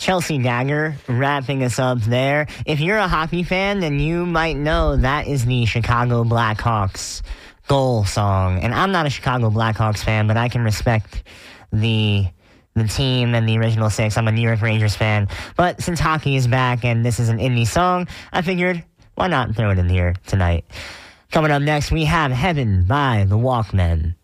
Chelsea Dagger wrapping us up there. If you're a hockey fan, then you might know that is the Chicago Blackhawks goal song. And I'm not a Chicago Blackhawks fan, but I can respect the team and the original six. I'm a New York Rangers fan. But since hockey is back and this is an indie song, I figured, why not throw it in here tonight? Coming up next, we have Heaven by the Walkmen.